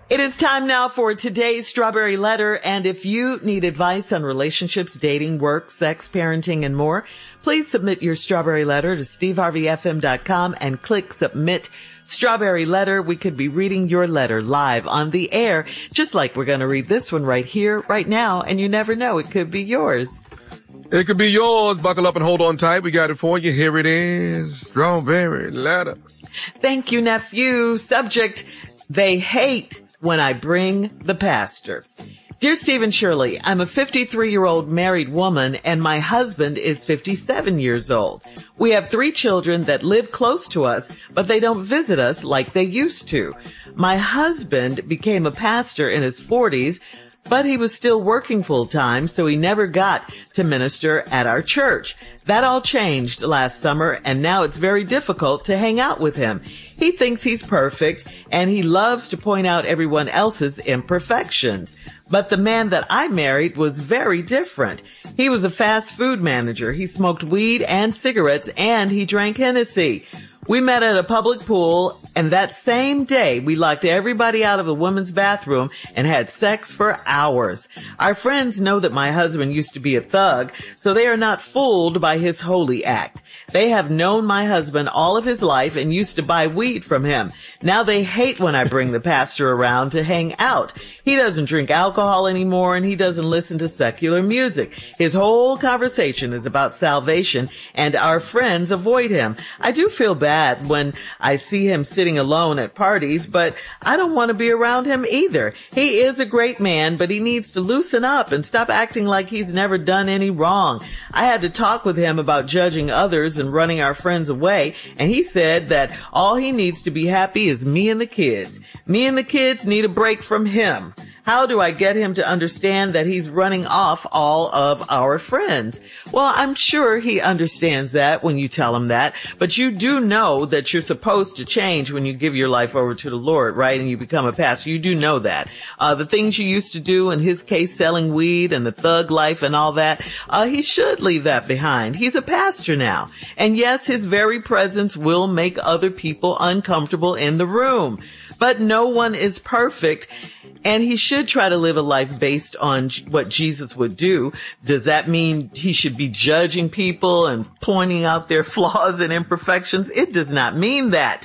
It is time now for today's Strawberry Letter, and if you need advice on relationships, dating, work, sex, parenting, and more, please submit your Strawberry Letter to steveharveyfm.com and click Submit Strawberry Letter. We could be reading your letter live on the air, just like we're going to read this one right here, right now, and you never know, it could be yours. It could be yours. Buckle up and hold on tight. We got it for you. Here it is. Strawberry Letter. Thank you, nephew. Subject, they hate when I bring the pastor. Dear Steve and Shirley, I'm a 53-year-old married woman and my husband is 57 years old. We have 3 children that live close to us, but they don't visit us like they used to. My husband became a pastor in his 40s, but he was still working full time, so he never got to minister at our church. That all changed last summer, and now it's very difficult to hang out with him. He thinks he's perfect, and he loves to point out everyone else's imperfections. But the man that I married was very different. He was a fast food manager. He smoked weed and cigarettes, and he drank Hennessy. We met at a public pool, and that same day, we locked everybody out of the women's bathroom and had sex for hours. Our friends know that my husband used to be a thug, so they are not fooled by his holy act. They have known my husband all of his life and used to buy weed from him. Now they hate when I bring the pastor around to hang out. He doesn't drink alcohol anymore, and he doesn't listen to secular music. His whole conversation is about salvation, and our friends avoid him. I do feel bad when I see him sitting alone at parties, but I don't want to be around him either. He is a great man, but he needs to loosen up and stop acting like he's never done any wrong. I had to talk with him about judging others and running our friends away, and he said that all he needs to be happy is me and the kids. Me and the kids need a break from him. How do I get him to understand that he's running off all of our friends? Well, I'm sure he understands that when you tell him that, but you do know that you're supposed to change when you give your life over to the Lord, right? And you become a pastor. You do know that. The things you used to do, in his case, selling weed and the thug life and all that, he should leave that behind. He's a pastor now. And yes, his very presence will make other people uncomfortable in the room. But no one is perfect. And he should try to live a life based on what Jesus would do. Does that mean he should be judging people and pointing out their flaws and imperfections? It does not mean that.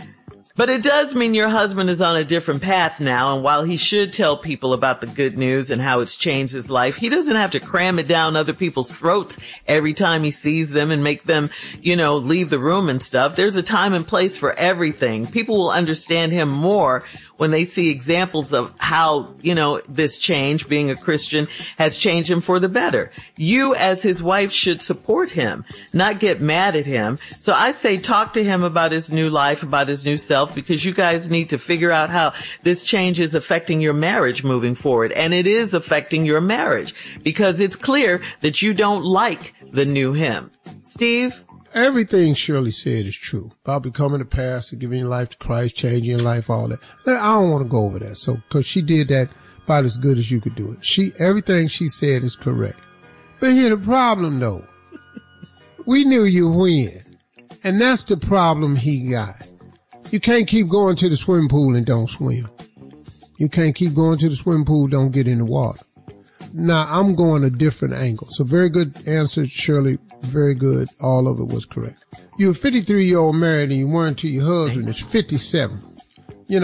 But it does mean your husband is on a different path now, and while he should tell people about the good news and how it's changed his life, he doesn't have to cram it down other people's throats every time he sees them and make them, leave the room and stuff. There's a time and place for everything. People will understand him more when they see examples of how, this change, being a Christian, has changed him for the better. You, as his wife, should support him, not get mad at him. So I say talk to him about his new life, about his new self, because you guys need to figure out how this change is affecting your marriage moving forward. And it is affecting your marriage because it's clear that you don't like the new him. Steve? Everything Shirley said is true about becoming a pastor, giving your life to Christ, changing your life, all that. I don't want to go over that. So, cause she did that about as good as you could do it. Everything she said is correct. But here's the problem though. We knew you when. And that's the problem he got. You can't keep going to the swimming pool and don't swim. You can't keep going to the swimming pool, don't get in the water. Now, I'm going a different angle. So very good answer, Shirley. Very good. All of it was correct. You're a 53-year-old married and you weren't to your husband. It's 57. You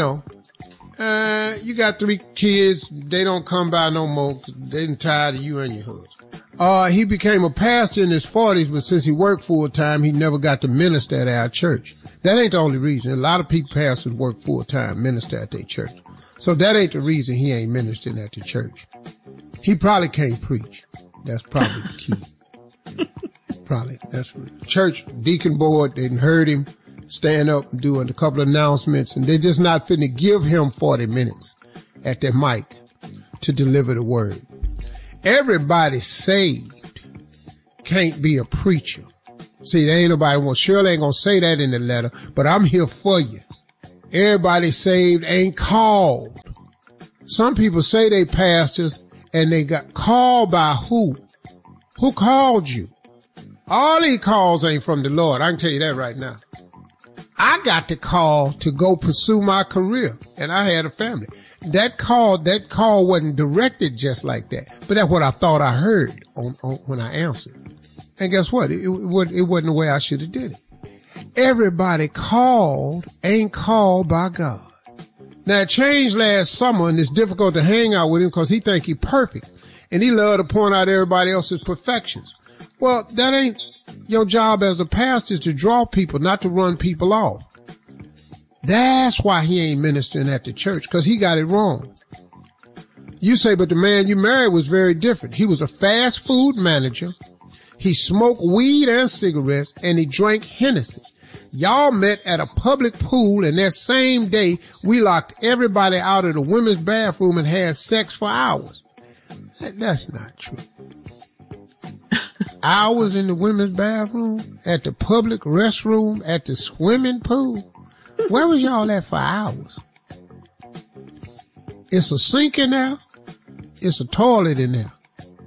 got 3 kids. They don't come by no more. They're tired of you and your husband. He became a pastor in his 40s, but since he worked full time, he never got to minister at our church. That ain't the only reason. A lot of people, pastors, work full time, minister at their church. So that ain't the reason he ain't ministering at the church. He probably can't preach. That's probably the key. Probably. That's right. Church deacon board, they heard him stand up and do a couple of announcements, and they're just not finna give him 40 minutes at their mic to deliver the word. Everybody saved can't be a preacher. See, there ain't nobody, Shirley ain't gonna say that in the letter, but I'm here for you. Everybody saved ain't called. Some people say they pastors and they got called by who? Who called you? All these calls ain't from the Lord. I can tell you that right now. I got the call to go pursue my career, and I had a family. That call wasn't directed just like that, but that's what I thought I heard on when I answered. And guess what? It wasn't the way I should have did it. Everybody called ain't called by God. Now, it changed last summer, and it's difficult to hang out with him because he think he perfect, and he love to point out everybody else's perfections. Well, that ain't your job as a pastor, is to draw people, not to run people off. That's why he ain't ministering at the church, because he got it wrong. You say, but the man you married was very different. He was a fast food manager. He smoked weed and cigarettes, and he drank Hennessy. Y'all met at a public pool, and that same day, we locked everybody out of the women's bathroom and had sex for hours. That's not true. Hours in the women's bathroom, at the public restroom, at the swimming pool. Where was y'all at for hours? It's a sink in there. It's a toilet in there.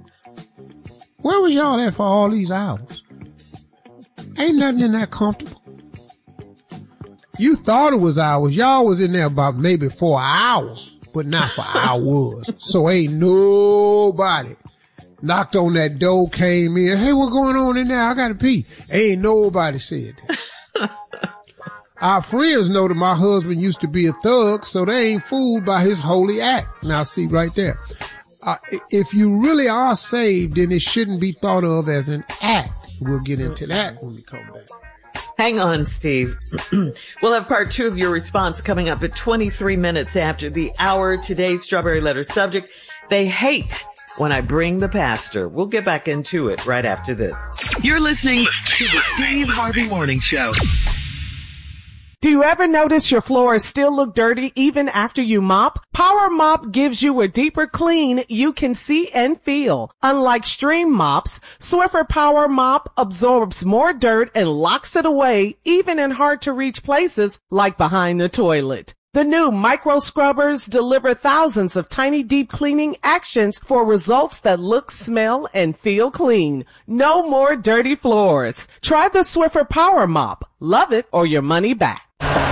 Where was y'all at for all these hours? Ain't nothing in there comfortable. You thought it was hours. Y'all was in there about maybe for an hour, but not for hours. So ain't nobody knocked on that door, came in. Hey, what's going on in there? I gotta pee. Ain't nobody said that. Our friends know that my husband used to be a thug, so they ain't fooled by his holy act. Now see right there. If you really are saved, then it shouldn't be thought of as an act. We'll get into that when we come back. Hang on, Steve. We'll have part 2 of your response coming up at 23 minutes after the hour. Today's Strawberry Letter subject: they hate when I bring the pastor. We'll get back into it right after this. You're listening to the Steve Harvey Morning Show. Do you ever notice your floors still look dirty even after you mop? Power Mop gives you a deeper clean you can see and feel. Unlike stream mops, Swiffer Power Mop absorbs more dirt and locks it away even in hard-to-reach places like behind the toilet. The new micro scrubbers deliver thousands of tiny deep cleaning actions for results that look, smell, and feel clean. No more dirty floors. Try the Swiffer Power Mop. Love it or your money back.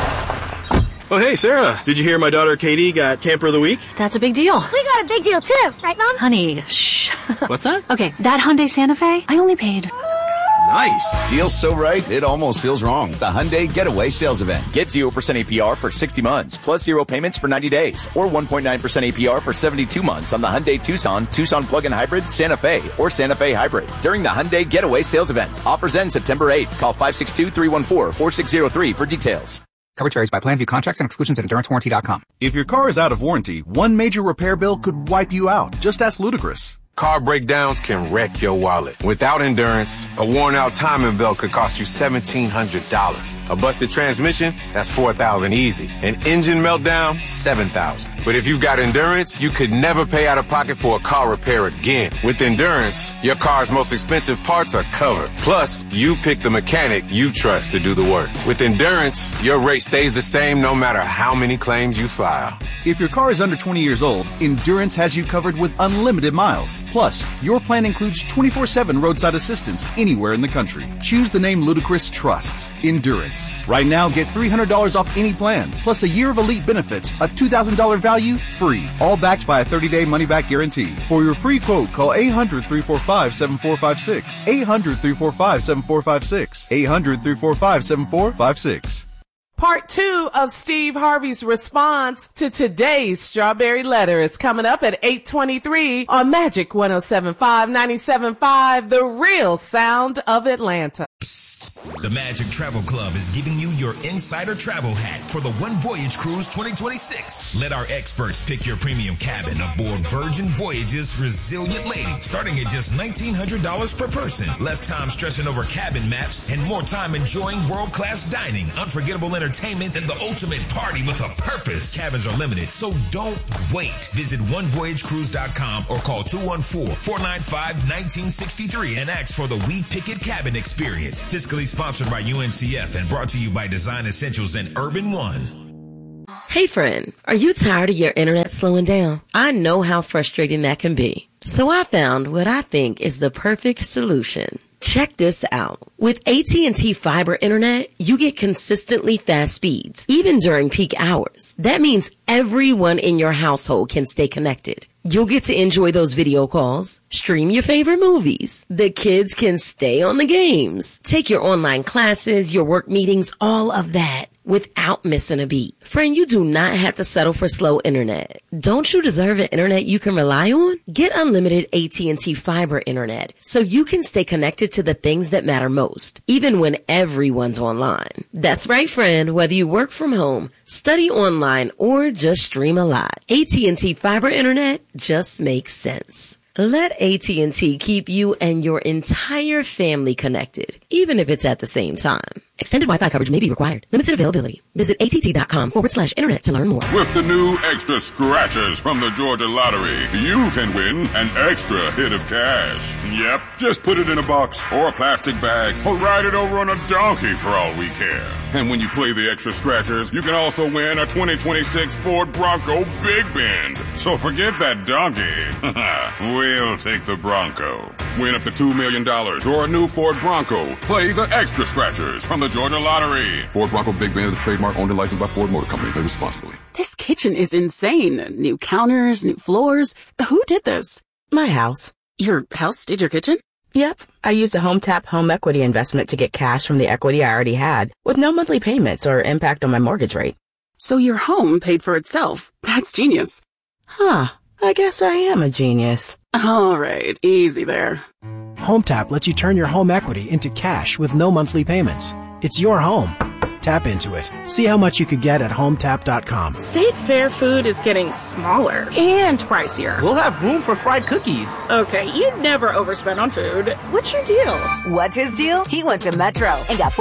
Oh, hey, Sarah. Did you hear my daughter Katie got Camper of the Week? That's a big deal. We got a big deal, too. Right, Mom? Honey, shh. What's that? Okay, that Hyundai Santa Fe, I only paid... Nice. Deal's so right, it almost feels wrong. The Hyundai Getaway Sales Event. Get 0% APR for 60 months, plus 0 payments for 90 days, or 1.9% APR for 72 months on the Hyundai Tucson, Tucson Plug-in Hybrid, Santa Fe, or Santa Fe Hybrid. During the Hyundai Getaway Sales Event. Offers end September 8th. Call 562-314-4603 for details. Coverage varies by plan. View contracts and exclusions at EnduranceWarranty.com. If your car is out of warranty, one major repair bill could wipe you out. Just ask Ludacris. Car breakdowns can wreck your wallet. Without Endurance, a worn-out timing belt could cost you $1,700. A busted transmission, that's $4,000 easy. An engine meltdown, $7,000. But if you've got Endurance, you could never pay out of pocket for a car repair again. With Endurance, your car's most expensive parts are covered. Plus, you pick the mechanic you trust to do the work. With Endurance, your rate stays the same no matter how many claims you file. If your car is under 20 years old, Endurance has you covered with unlimited miles. Plus, your plan includes 24/7 roadside assistance anywhere in the country. Choose the name Ludacris trusts, Endurance. Right now, get $300 off any plan, plus a year of elite benefits, a $2,000 value, free. All backed by a 30-day money-back guarantee. For your free quote, call 800-345-7456. 800-345-7456. 800-345-7456. Part 2 of Steve Harvey's response to today's Strawberry Letter is coming up at 8:23 on Magic 107.5, 97.5, the real sound of Atlanta. The Magic Travel Club is giving you your insider travel hack for the One Voyage Cruise 2026. Let our experts pick your premium cabin aboard Virgin Voyages Resilient Lady, starting at just $1,900 per person. Less time stressing over cabin maps and more time enjoying world-class dining, unforgettable entertainment, and the ultimate party with a purpose. Cabins are limited, so don't wait. Visit onevoyagecruise.com or call 214-495-1963 and ask for the We Pick It Cabin Experience. Fiscally sponsored by UNCF and brought to you by Design Essentials and Urban One. Hey friend, are you tired of your internet slowing down? I know how frustrating that can be. So I found what I think is the perfect solution. Check this out. With AT&T Fiber Internet, you get consistently fast speeds, even during peak hours. That means everyone in your household can stay connected. You'll get to enjoy those video calls, stream your favorite movies. The kids can stay on the games, take your online classes, your work meetings, all of that without missing a beat. Friend, you do not have to settle for slow internet. Don't you deserve an internet you can rely on? Get unlimited AT&T Fiber Internet so you can stay connected to the things that matter most, even when everyone's online. That's right, friend. Whether you work from home, study online, or just stream a lot, AT&T Fiber Internet just makes sense. Let AT&T keep you and your entire family connected, even if it's at the same time. Extended Wi-Fi coverage may be required. Limited availability. Visit att.com/internet to learn more. With the new extra scratchers from the Georgia Lottery, you can win an extra hit of cash. Yep, just put it in a box or a plastic bag or ride it over on a donkey for all we care. And when you play the extra scratchers, you can also win a 2026 Ford Bronco Big Bend. So forget that donkey. We'll take the Bronco. Win up to $2 million or a new Ford Bronco. Play the extra scratchers from the Georgia Lottery. Ford Bronco Big Bend is a trademark owned and licensed by Ford Motor Company. Play responsibly. This kitchen is insane. New counters, new floors. Who did this? My house. Your house did your kitchen? Yep. I used a HomeTap home equity investment to get cash from the equity I already had, with no monthly payments or impact on my mortgage rate. So your home paid for itself. That's genius. Huh. I guess I am a genius. All right. Easy there. HomeTap lets you turn your home equity into cash with no monthly payments. It's your home. Tap into it. See how much you could get at HomeTap.com. State Fair food is getting smaller and pricier. We'll have room for fried cookies. Okay, you never overspend on food. What's your deal? What's his deal? He went to Metro and got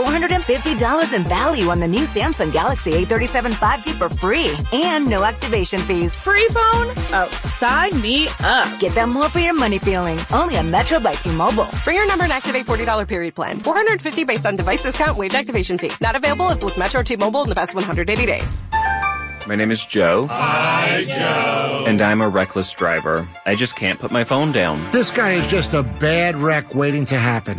$450 in value on the new Samsung Galaxy A37 5G for free and no activation fees. Free phone? Oh, sign me up. Get that more for your money feeling. Only on Metro by T-Mobile. Bring your number and activate $40 period plan. $450 based on device discount, waived activation fee. Not available with Metro T-Mobile in the past 180 days. My name is Joe. Hi, Joe. And I'm a reckless driver. I just can't put my phone down. This guy is just a bad wreck waiting to happen.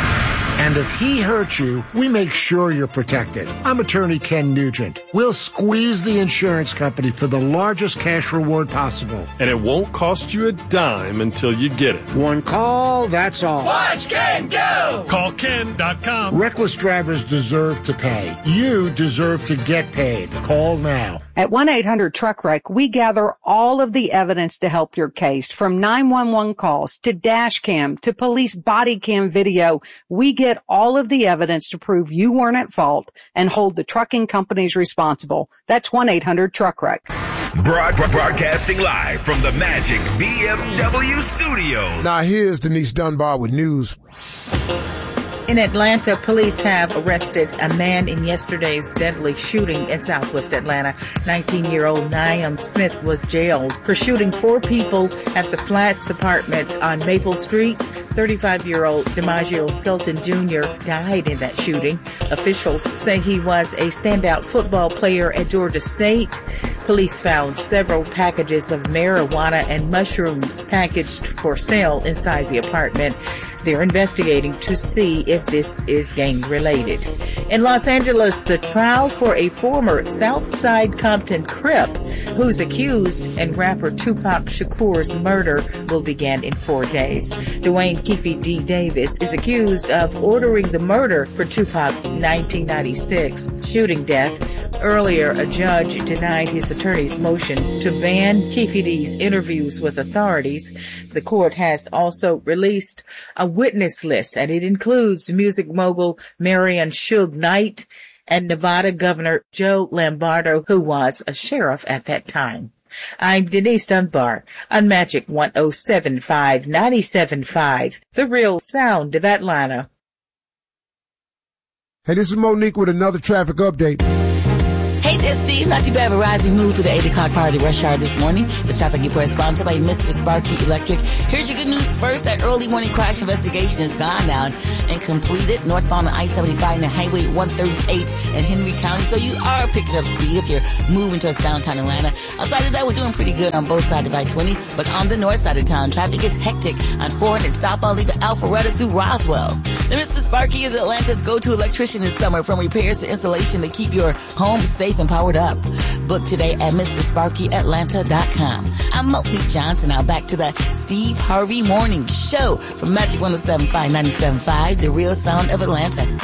And if he hurts you, we make sure you're protected. I'm attorney Ken Nugent. We'll squeeze the insurance company for the largest cash reward possible. And it won't cost you a dime until you get it. One call, that's all. Watch Ken go! Call Ken.com. Reckless drivers deserve to pay. You deserve to get paid. Call now. At 1-800-TRUCK-WRECK, we gather all of the evidence to help your case, from 911 calls to dash cam to police body cam video. We get all of the evidence to prove you weren't at fault and hold the trucking companies responsible. That's 1-800-TRUCK-WRECK. Broadcasting live from the Magic BMW Studios. Now here's Denise Dunbar with news. In Atlanta, police have arrested a man in yesterday's deadly shooting in southwest Atlanta. 19-year-old Niam Smith was jailed for shooting 4 people at the Flats Apartments on Maple Street. 35-year-old DiMaggio Skelton Jr. died in that shooting. Officials say he was a standout football player at Georgia State. Police found several packages of marijuana and mushrooms packaged for sale inside the apartment. They're investigating to see if this is gang-related. In Los Angeles, the trial for a former Southside Compton Crip who's accused in rapper Tupac Shakur's murder will begin in 4 days. Dwayne Keefe D. Davis is accused of ordering the murder for Tupac's 1996 shooting death. Earlier, a judge denied his attorney's motion to ban Keefe D's interviews with authorities. The court has also released a witness list, and it includes music mogul Marion Suge Knight and Nevada Governor Joe Lombardo, who was a sheriff at that time. I'm Denise Dunbar on Magic 107.5, 97.5, the real sound of Atlanta. Hey, this is Monique with another traffic update. Hey there, Steve. Not too bad, but as we move to the 8 o'clock part of the rush hour this morning, this traffic report sponsored by Mr. Sparky Electric. Here's your good news first. That early morning crash investigation is gone now and completed northbound on I-75 and Highway 138 in Henry County. So you are picking up speed if you're moving towards downtown Atlanta. Outside of that, we're doing pretty good on both sides of I-20, but on the north side of town, traffic is hectic on 400 southbound leaving Alpharetta through Roswell. The Mr. Sparky is Atlanta's go-to electrician this summer. From repairs to installation to keep your home safe and powered up. Book today at MrSparkyAtlanta.com. I'm Monique Johnson. Now back to the Steve Harvey Morning Show from Magic 107.5, 97.5, the real sound of Atlanta.